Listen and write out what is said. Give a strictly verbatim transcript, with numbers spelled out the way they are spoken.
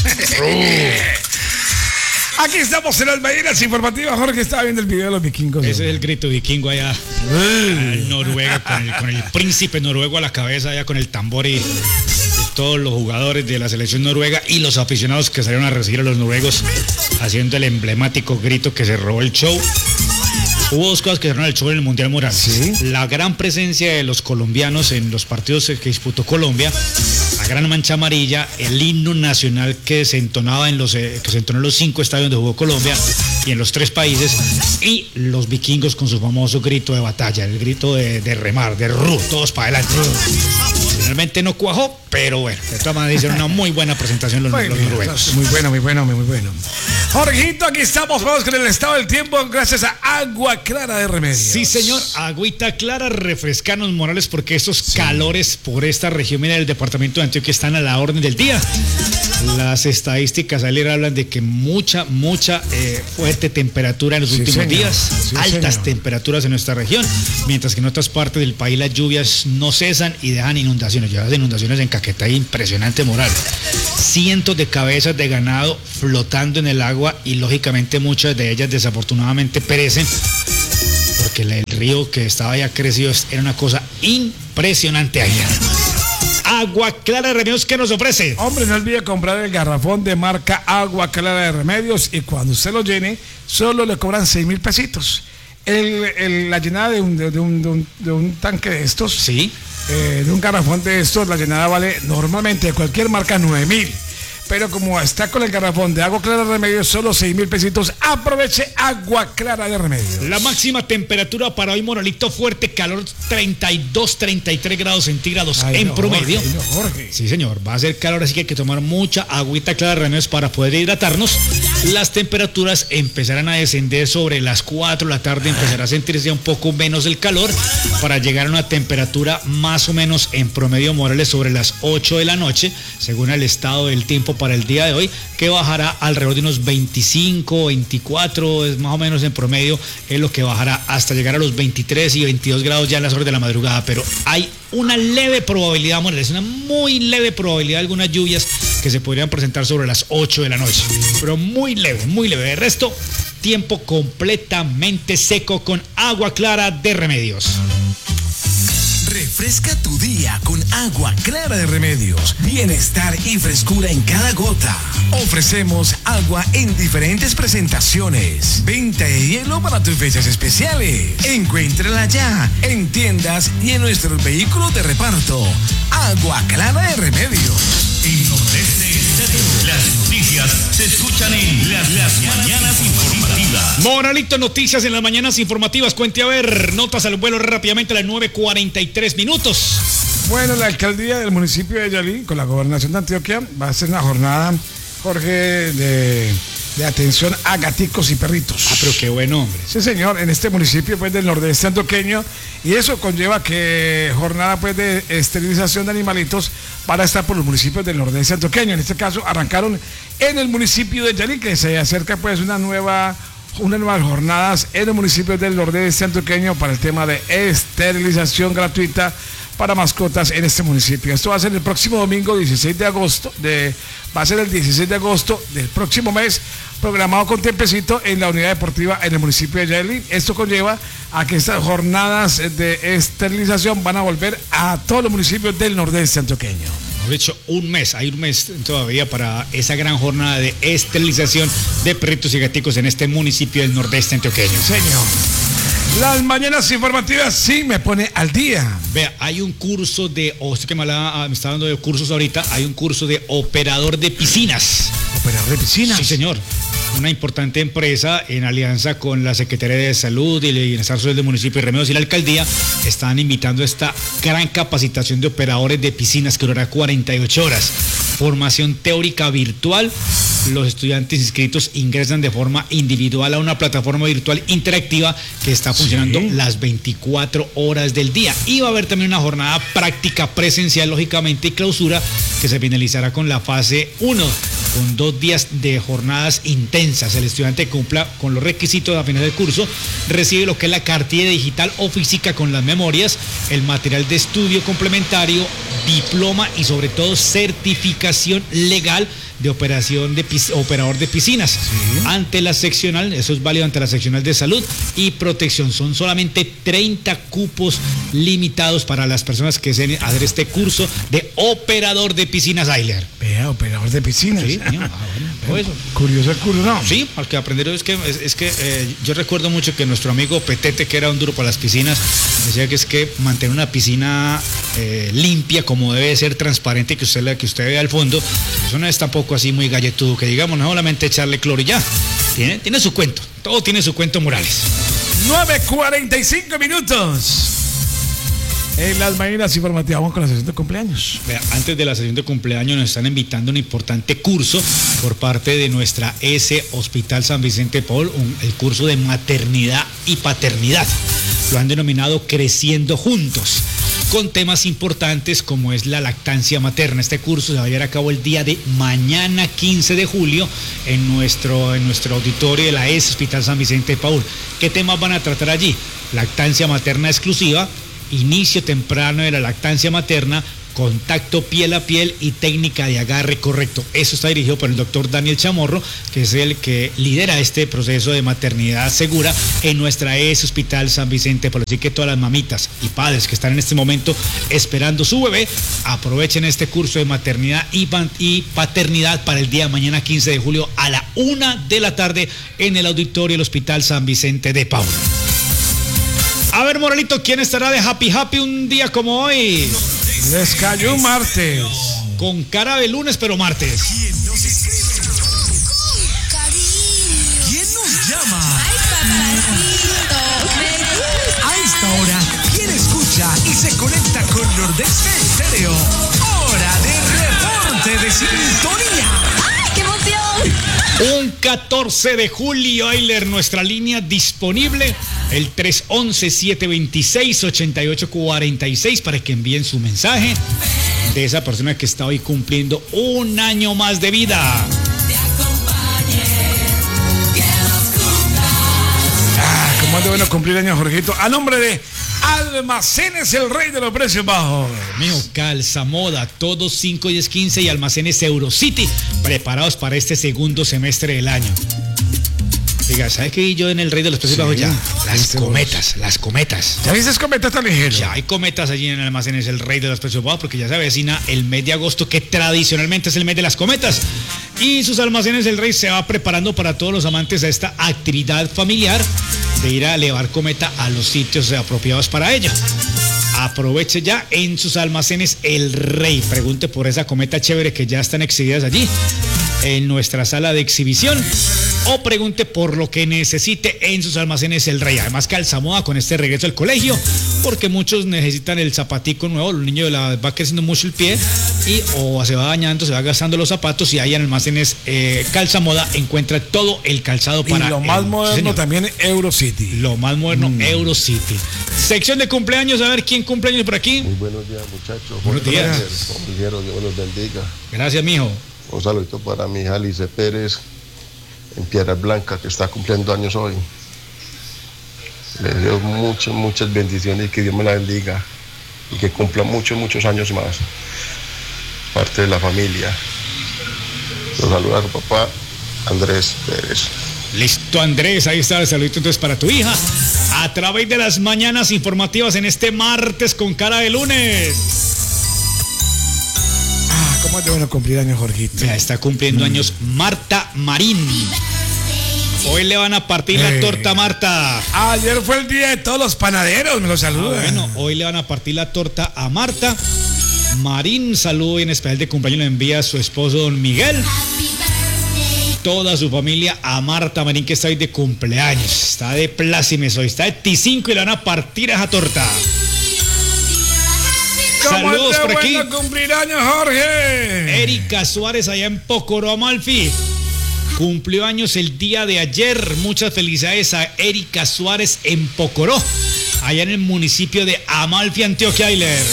Aquí estamos en las mañanas informativas. Jorge estaba viendo el video de los vikingos. Ese es el grito vikingo allá, allá en Noruega, con el, con el príncipe noruego a la cabeza, allá con el tambor y, y todos los jugadores de la selección noruega y los aficionados que salieron a recibir a los noruegos haciendo el emblemático grito que se robó el show. Hubo dos cosas que cerraron el show en el Mundial Morales. ¿Sí? La gran presencia de los colombianos en los partidos que disputó Colombia, la gran mancha amarilla, el himno nacional que se entonaba en los eh, que se entonó en los cinco estadios donde jugó Colombia y en los tres países, y los vikingos con su famoso grito de batalla, el grito de, de remar, de ru, todos para adelante. Finalmente no cuajó, pero bueno, de todas maneras hicieron una muy buena presentación los, los noruegos. Muy bueno, muy bueno, muy bueno. Jorgito, aquí estamos, vamos con el estado del tiempo gracias a Agua Clara de Remedios. Sí, señor, agüita clara, refrescanos Morales, porque estos sí. calores por esta región mira, del departamento de Antioquia están a la orden del día. Las estadísticas ayer hablan de que mucha, mucha eh, fuerte temperatura en los sí, últimos señor. días, sí, altas señor. temperaturas en nuestra región, mientras que en otras partes del país las lluvias no cesan y dejan inundaciones. Llevas inundaciones en Caquetá, impresionante, Moral. Cientos de cabezas de ganado flotando en el agua y lógicamente muchas de ellas desafortunadamente perecen porque el río que estaba ya crecido era una cosa impresionante ayer. Agua Clara de Remedios, ¿qué nos ofrece? Hombre, no olvide comprar el garrafón de marca Agua Clara de Remedios y cuando usted lo llene, solo le cobran seis mil pesitos. El, el, la llenada de un, de, un, de, un, de un tanque de estos, sí, eh, de un garrafón de estos, la llenada vale normalmente de cualquier marca nueve mil. Pero como está con el garrafón de Agua Clara de Remedios, solo seis mil pesitos, aproveche Agua Clara de Remedios. La máxima temperatura para hoy, Moralito, fuerte calor, treinta y dos, treinta y tres grados centígrados ay, en no, promedio. Jorge, no, Jorge. Sí, señor, va a ser calor, así que hay que tomar mucha agüita Clara de Remedios para poder hidratarnos. Las temperaturas empezarán a descender sobre las cuatro de la tarde, empezará a sentirse un poco menos el calor para llegar a una temperatura más o menos en promedio, Morales, sobre las ocho de la noche, según el estado del tiempo para el día de hoy, que bajará alrededor de unos veinticinco, veinticuatro, es más o menos en promedio, es lo que bajará hasta llegar a los veintitrés y veintidós grados ya en las horas de la madrugada, pero hay una leve probabilidad, Morales, una muy leve probabilidad de algunas lluvias que se podrían presentar sobre las ocho de la noche, pero muy leve, muy leve. De resto, tiempo completamente seco con Agua Clara de Remedios. Refresca tu día con Agua Clara de Remedios. Bienestar y frescura en cada gota. Ofrecemos agua en diferentes presentaciones. Venta de hielo para tus fechas especiales. Encuéntrala ya en tiendas y en nuestros vehículos de reparto. Agua Clara de Remedios. En Nordeste, las noticias se escuchan en las, las mañanas informativas. Moralito, noticias en las mañanas informativas. Cuente a ver, notas al vuelo rápidamente a las nueve cuarenta y tres minutos. Bueno, la alcaldía del municipio de Yalí, con la gobernación de Antioquia, va a hacer una jornada, Jorge, de, de atención a gaticos y perritos. Ah, pero qué buen hombre. Sí, señor, en este municipio pues del nordeste antioqueño, y eso conlleva que jornada pues de esterilización de animalitos para estar por los municipios del nordeste antioqueño. En este caso arrancaron en el municipio de Yalí, que se acerca pues una nueva unas nuevas jornadas en el municipio del nordeste antioqueño para el tema de esterilización gratuita para mascotas en este municipio. Esto va a ser el próximo domingo dieciséis de agosto, de, va a ser el dieciséis de agosto del próximo mes, programado con tiempecito en la unidad deportiva en el municipio de Yalí. Esto conlleva a que estas jornadas de esterilización van a volver a todos los municipios del nordeste antioqueño. De hecho, un mes, hay un mes todavía para esa gran jornada de esterilización de perritos y gaticos en este municipio del nordeste antioqueño. Señor. Las mañanas informativas sí me pone al día. Vea, hay un curso de, o usted que me, la, me está dando de cursos ahorita, hay un curso de operador de piscinas. ¿Operador de piscinas? Sí, señor. Una importante empresa en alianza con la Secretaría de Salud y el Bienestar Social del municipio de Remedios y la alcaldía están invitando a esta gran capacitación de operadores de piscinas que durará cuarenta y ocho horas. Formación teórica virtual. Los estudiantes inscritos ingresan de forma individual a una plataforma virtual interactiva que está funcionando sí. las veinticuatro horas del día. Y va a haber también una jornada práctica presencial, lógicamente, y clausura que se finalizará con la fase uno, con dos días de jornadas intensas. El estudiante cumpla con los requisitos a final del curso, recibe lo que es la cartilla digital o física con las memorias, el material de estudio complementario, diploma y sobre todo certificación legal de operación de pis, operador de piscinas. Sí. Ante la seccional, eso es válido ante la seccional de salud y protección. Son solamente treinta cupos limitados para las personas que deseen hacer este curso de operador de piscinas, Ayler. Vea, operador de piscinas. Sí, señor. Ah, bueno, eso. Curioso el curso, ¿no? Sí, al que aprender es que, es, es que eh, yo recuerdo mucho que nuestro amigo Petete, que era un duro para las piscinas, decía que es que mantener una piscina eh, limpia como debe ser, transparente, que usted, que usted vea al fondo, eso no es tampoco así muy galletudo, que digamos, no solamente echarle cloro y ya. Tiene, tiene su cuento, todo tiene su cuento, Morales. nueve cuarenta y cinco minutos. En las mañanas informativas vamos con la sesión de cumpleaños. Vea, antes de la sesión de cumpleaños nos están invitando a un importante curso por parte de nuestra E S E Hospital San Vicente de Paul, un, el curso de maternidad y paternidad. Lo han denominado Creciendo Juntos, con temas importantes como es la lactancia materna. Este curso se va a llevar a cabo el día de mañana quince de julio en nuestro, en nuestro auditorio de la E S E Hospital San Vicente de Paul. ¿Qué temas van a tratar allí? Lactancia materna exclusiva, inicio temprano de la lactancia materna, contacto piel a piel y técnica de agarre correcto. Eso está dirigido por el doctor Daniel Chamorro, que es el que lidera este proceso de maternidad segura en nuestra E S E Hospital San Vicente. Por así que todas las mamitas y padres que están en este momento esperando su bebé, aprovechen este curso de maternidad y paternidad para el día de mañana quince de julio a la una de la tarde en el auditorio del Hospital San Vicente de Paul. A ver, Moralito, ¿quién estará de happy happy un día como hoy? Les cayó un martes. Con cara de lunes, pero martes. ¿Quién nos escribe? ¿Quién nos llama? A esta hora, ¿quién escucha y se conecta con Nordeste Estéreo? Hora de reporte de sintonía. ¡Ay, qué emoción! Un catorce de julio, Ayler, nuestra línea disponible, el tres once, siete veintiséis, ochenta y ocho cuarenta y seis, para que envíen su mensaje de esa persona que está hoy cumpliendo un año más de vida. Ah, cómo anda bueno cumplir años, Jorgito. A nombre de Almacenes El Rey de los Precios Bajos. Mío, calza, moda, todos cinco, diez, quince y Almacenes Eurocity, preparados para este segundo semestre del año. Diga, ¿sabes qué vi yo en el Rey de los Precios Sí, Bajos ya? Las ¿viste cometas, las cometas. ¿Ya viste cometas tan ligeros? Ya hay cometas allí en Almacenes El Rey de los Precios Bajos, porque ya se avecina el mes de agosto, que tradicionalmente es el mes de las cometas. Y sus Almacenes El Rey se va preparando para todos los amantes de esta actividad familiar de ir a elevar cometa a los sitios apropiados para ello. Aproveche ya en sus Almacenes El Rey. Pregunte por esa cometa chévere que ya están exhibidas allí en nuestra sala de exhibición, o pregunte por lo que necesite en sus Almacenes El Rey. Además, calzamoda con este regreso al colegio, porque muchos necesitan el zapatico nuevo. Los niños la, va creciendo mucho el pie y o se va dañando, se va gastando los zapatos, y ahí en Almacenes eh, Calzamoda encuentra todo el calzado para y lo más el, moderno sí, también, Eurocity. Lo más moderno, mm. Eurocity. Sección de cumpleaños, a ver quién cumpleaños por aquí. Muy buenos días, muchachos. Buenos días. Compañeros, Dios los bendiga. Gracias, mijo. Un saludito para mi hija Alice Pérez en Piedra Blanca, que está cumpliendo años hoy. Le deseo muchas, muchas bendiciones y que Dios me la bendiga y que cumpla muchos, muchos años más. Parte de la familia. Los saluda a su papá, Andrés Pérez. Listo, Andrés, ahí está el saludito entonces para tu hija, a través de las mañanas informativas en este martes con cara de lunes. Ah, cómo es de bueno cumplir años, Jorgito. Ya está cumpliendo mm. años Marta Marín. Hoy le van a partir eh. la torta a Marta. Ayer fue el día de todos los panaderos, me lo saludan. Ah, bueno, hoy le van a partir la torta a Marta Marín. Saludo en especial de cumpleaños le envía a su esposo don Miguel, toda su familia, a Marta Marín, que está hoy de cumpleaños. Está de plácimes hoy, está de T cinco y le van a partir a esa torta. Saludos por aquí. Cumplir años, Jorge. Erika Suárez allá en Pocoro, Amalfi. Cumplió años el día de ayer. Muchas felicidades a Erika Suárez en Pocoró, allá en el municipio de Amalfi, Antioquia, Ayler.